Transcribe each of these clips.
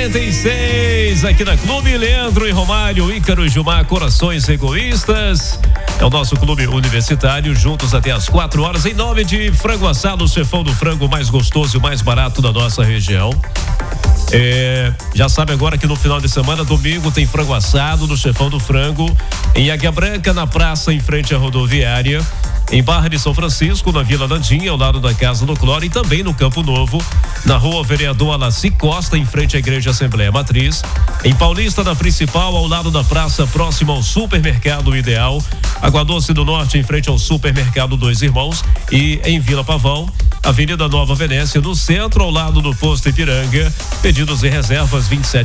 9h46 aqui na Clube Leandro e Romário, Ícaro e Gilmar, Corações Egoístas. É o nosso clube universitário, juntos até as 4 horas, em nome de Frango Assado, o chefão do frango mais gostoso e o mais barato da nossa região. Já sabe agora que no final de semana, domingo, tem frango assado no Chefão do Frango, em Águia Branca, na praça, em frente à rodoviária, em Barra de São Francisco, na Vila Landinha, ao lado da Casa do Cloro, e também no Campo Novo, na Rua Vereador Alaci Costa, em frente à Igreja Assembleia Matriz, em Paulista, na Principal, ao lado da praça, próximo ao Supermercado Ideal, Água Doce do Norte, em frente ao Supermercado Dois Irmãos, e em Vila Pavão, Avenida Nova Venécia, no centro, ao lado do Posto Ipiranga. Pedidos e reservas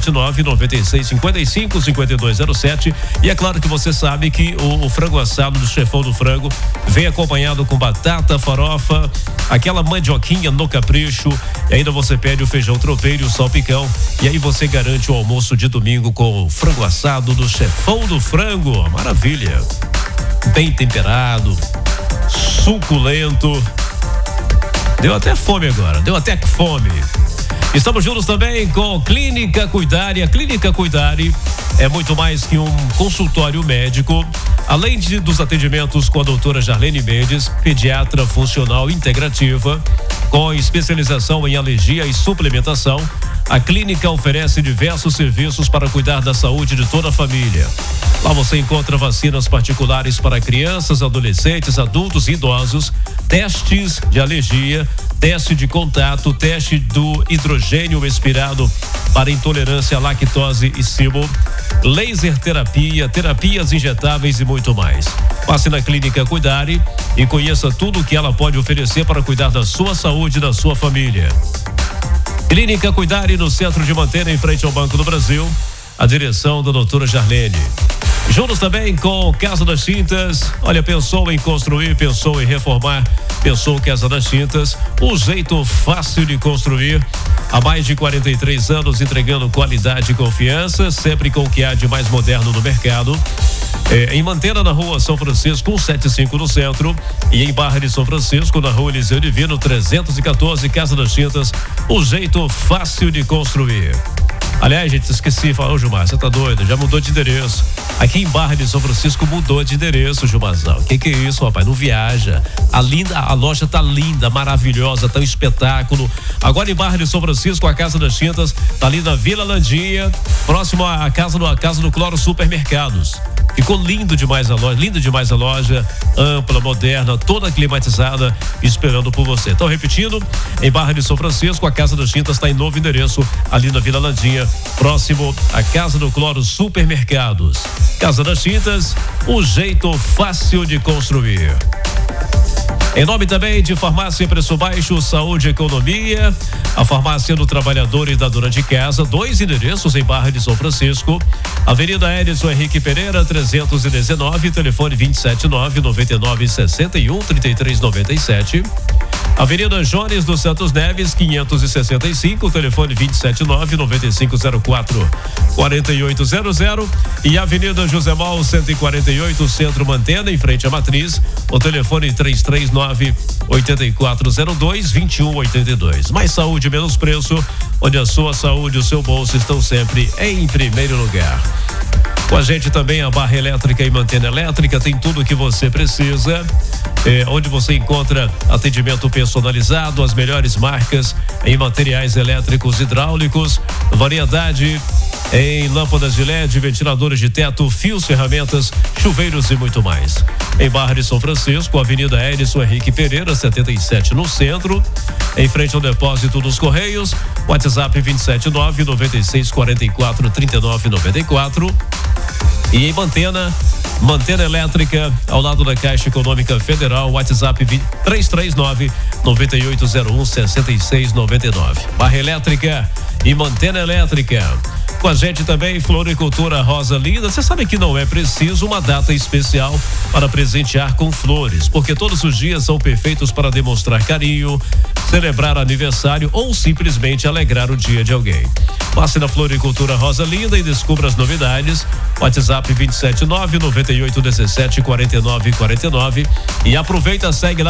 279-9655-5207. E é claro que você sabe que o frango assado do Chefão do Frango vem acompanhado com batata, farofa, aquela mandioquinha no capricho, e ainda você pede o feijão tropeiro e o salpicão, e aí você garante o almoço de domingo com o frango assado do Chefão do Frango. Maravilha! Bem temperado, suculento. Deu até fome agora, deu até fome. Estamos juntos também com Clínica Cuidare. A Clínica Cuidare é muito mais que um consultório médico. Além dos atendimentos com a doutora Jarlene Mendes, pediatra funcional integrativa, com especialização em alergia e suplementação, a clínica oferece diversos serviços para cuidar da saúde de toda a família. Lá você encontra vacinas particulares para crianças, adolescentes, adultos e idosos, testes de alergia, teste de contato, teste do hidrogênio expirado para intolerância à lactose e SIBO, laser terapia, terapias injetáveis e muito mais. Passe na Clínica Cuidare e conheça tudo o que ela pode oferecer para cuidar da sua saúde e da sua família. Clínica Cuidare, no centro de Mantena, em frente ao Banco do Brasil, a direção da doutora Jarlene. Juntos também com Casa das Tintas. Olha, pensou em construir, pensou em reformar, pensou Casa das Tintas, um jeito fácil de construir. Há mais de 43 anos entregando qualidade e confiança, sempre com o que há de mais moderno no mercado. Em Mantena, na Rua São Francisco 175 no centro, e em Barra de São Francisco, na Rua Eliseu Divino 314, Casa das Tintas, um jeito fácil de construir. Aliás, gente, esqueci, falou, Gilmar, você tá doido? Já mudou de endereço. Aqui em Barra de São Francisco mudou de endereço, Gilmarzão. Que é isso, rapaz? Não viaja. A loja tá linda, maravilhosa, tá um espetáculo. Agora em Barra de São Francisco, a Casa das Tintas tá ali na Vila Landinha, próximo à Casa do Cloro Supermercados. Ficou lindo demais a loja, ampla, moderna, toda climatizada, esperando por você. Então, repetindo, em Barra de São Francisco, a Casa das Tintas está em novo endereço, ali na Vila Landinha, próximo à Casa do Cloro Supermercados. Casa das Tintas, um jeito fácil de construir. Em nome também de Farmácia Preço Baixo, Saúde e Economia, a Farmácia do Trabalhador e da Dona de Casa, 2 endereços em Barra de São Francisco, Avenida Edson Henrique Pereira, 319, telefone 279-9961-3397. Avenida Jones dos Santos Neves, 565, telefone 279-9504-4800. E Avenida José Mal, 148, Centro Mantena, em frente à Matriz, o telefone 339-8402-2182. Mais saúde, menos preço, onde a sua saúde e o seu bolso estão sempre em primeiro lugar. Com a gente também a Barra Elétrica e Mantena Elétrica, tem tudo o que você precisa, onde você encontra atendimento personalizado, as melhores marcas em materiais elétricos hidráulicos, variedade em lâmpadas de LED, ventiladores de teto, fios, ferramentas, chuveiros e muito mais. Em Barra de São Francisco, Avenida Edson Henrique Pereira, 77 no centro, em frente ao depósito dos Correios, WhatsApp 279-9644-3994. E em Mantena Elétrica, ao lado da Caixa Econômica Federal, WhatsApp 339-9801-6699. Barra Elétrica e Mantena Elétrica. Com a gente também, Floricultura Rosa Linda. Você sabe que não é preciso uma data especial para presentear com flores, porque todos os dias são perfeitos para demonstrar carinho, celebrar aniversário ou simplesmente alegrar o dia de alguém. Passe na Floricultura Rosa Linda e descubra as novidades. WhatsApp 279-9817-4949. E aproveita, segue lá